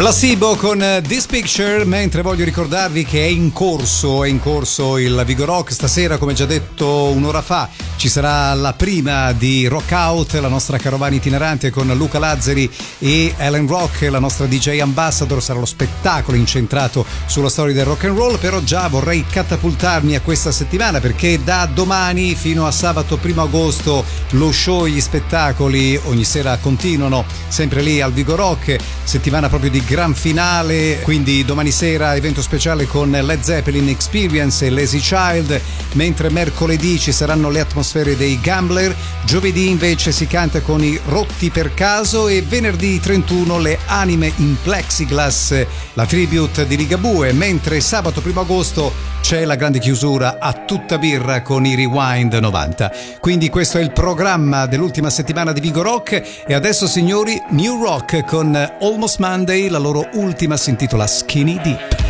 Placebo con This Picture, mentre voglio ricordarvi che è in corso il Vigorock. Stasera, come già detto un'ora fa, ci sarà la prima di Rock Out, la nostra carovana itinerante con Luca Lazzari e Ellen Rock, la nostra DJ Ambassador. Sarà lo spettacolo incentrato sulla storia del rock and roll, però già vorrei catapultarmi a questa settimana, perché da domani fino a sabato 1 agosto lo show e gli spettacoli ogni sera continuano sempre lì al Vigorock, settimana proprio di gran finale. Quindi domani sera evento speciale con Led Zeppelin Experience e Lazy Child, mentre mercoledì ci saranno le atmosfere dei Gambler, giovedì invece si canta con i Rotti per Caso e venerdì 31 le Anime in Plexiglass, la tribute di Ligabue, mentre sabato 1 agosto c'è la grande chiusura a tutta birra con i Rewind 90. Quindi questo è il programma dell'ultima settimana di Vigorock, e adesso, signori, New Rock con Almost Monday. La loro ultima si intitola Skinny Deep.